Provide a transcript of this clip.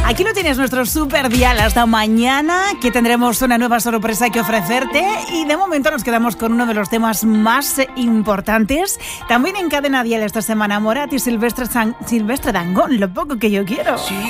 Aquí lo tienes, nuestro super dial. Hasta mañana, que tendremos una nueva sorpresa que ofrecerte. Y de momento nos quedamos con uno de los temas más importantes. También en Cadena Dial esta semana, Morat y Silvestre Dangond, Lo poco que yo quiero. Sí.